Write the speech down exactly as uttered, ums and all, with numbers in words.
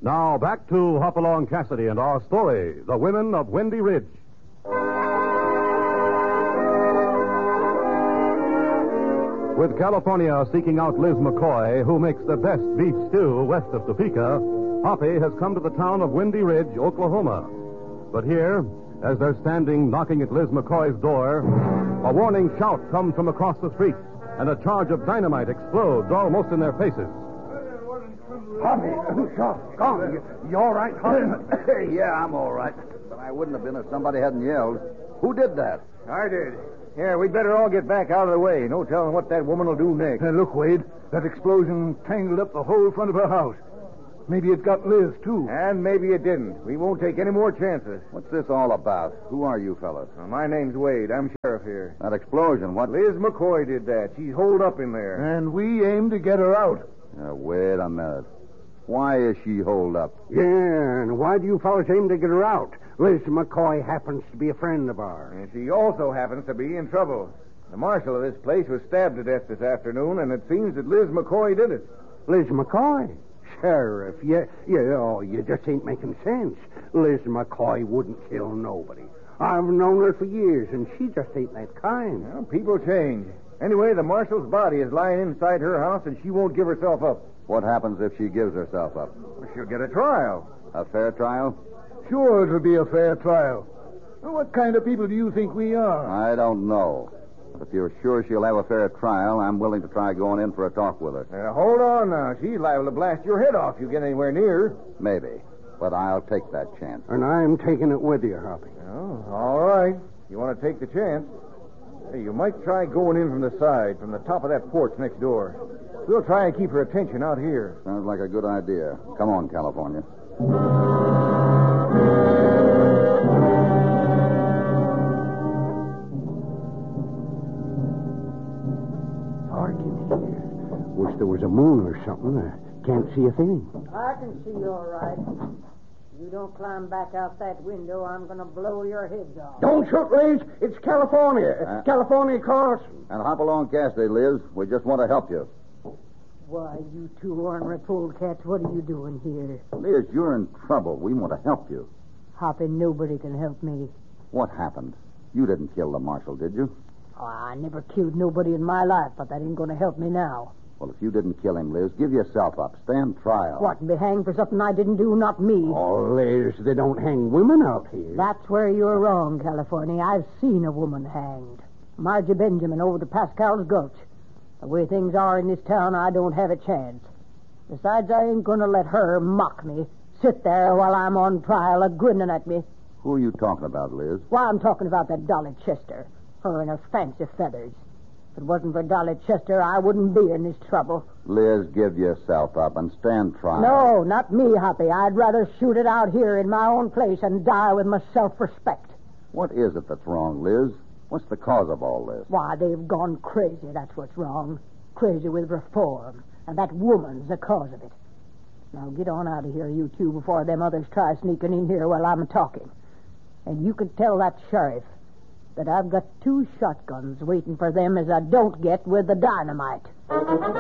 Now back to Hopalong Cassidy and our story, The Women of Windy Ridge. With California seeking out Liz McCoy, who makes the best beef stew west of Topeka, Hoppy has come to the town of Windy Ridge, Oklahoma. But here, as they're standing knocking at Liz McCoy's door, a warning shout comes from across the street, and a charge of dynamite explodes almost in their faces. Hoppy, Shaw, gone. You, you all right, Hoppy? Yeah, I'm all right. But I wouldn't have been if somebody hadn't yelled. Who did that? I did. Here, we'd better all get back out of the way. No telling what that woman will do next. Hey, look, Wade. That explosion tangled up the whole front of her house. Maybe it got Liz, too. And maybe it didn't. We won't take any more chances. What's this all about? Who are you fellas? Well, my name's Wade. I'm sheriff here. That explosion, what? Liz McCoy did that. She's holed up in there. And we aim to get her out. Uh, wait a minute. Why is she holed up? Yeah, and why do you fellas aim to get her out? Liz McCoy happens to be a friend of ours. And she also happens to be in trouble. The marshal of this place was stabbed to death this afternoon, and it seems that Liz McCoy did it. Liz McCoy? Sheriff, you, you, oh, you just ain't making sense. Liz McCoy wouldn't kill nobody. I've known her for years, and she just ain't that kind. Well, people change. Anyway, the marshal's body is lying inside her house, and she won't give herself up. What happens if she gives herself up? Well, she'll get a trial. A fair trial? Sure, it'll be a fair trial. Well, what kind of people do you think we are? I don't know. But if you're sure she'll have a fair trial, I'm willing to try going in for a talk with her. Now, hold on now. She's liable to blast your head off if you get anywhere near her. Maybe. But I'll take that chance. And I'm taking it with you, Hoppy. Oh, all right. You want to take the chance? Hey, you might try going in from the side, from the top of that porch next door. We'll try and keep her attention out here. Sounds like a good idea. Come on, California. Dark in here. Wish there was a moon or something. I can't see a thing. I can see you all right. You don't climb back out that window, I'm going to blow your heads off. Don't shoot, Liz. It's California. Uh, California Carlson. And hop along, Cassidy, Liz. We just want to help you. Why, you two ornery polecats, what are you doing here? Liz, you're in trouble. We want to help you. Hoppy, nobody can help me. What happened? You didn't kill the marshal, did you? Oh, I never killed nobody in my life, but that ain't going to help me now. Well, if you didn't kill him, Liz, give yourself up. Stand trial. What, and be hanged for something I didn't do? Not me. Oh, Liz, they don't hang women out here. That's where you're wrong, California. I've seen a woman hanged. Margie Benjamin over to Pascal's Gulch. The way things are in this town, I don't have a chance. Besides, I ain't going to let her mock me, sit there while I'm on trial, a-grinning at me. Who are you talking about, Liz? Why, I'm talking about that Dolly Chester. Her and her fancy feathers. If it wasn't for Dolly Chester, I wouldn't be in this trouble. Liz, give yourself up and stand trial. No, not me, Hoppy. I'd rather shoot it out here in my own place and die with my self-respect. What is it that's wrong, Liz? What's the cause of all this? Why, they've gone crazy, that's what's wrong. Crazy with reform. And that woman's the cause of it. Now get on out of here, you two, before them others try sneaking in here while I'm talking. And you can tell that sheriff that I've got two shotguns waiting for them as I don't get with the dynamite.